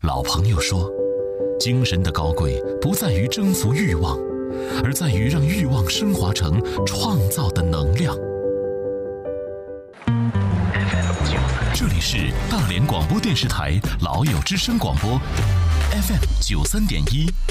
老朋友说，精神的高贵不在于征服欲望，而在于让欲望升华成创造的能量。这里是大连广播电视台老友之声广播 FM 93.1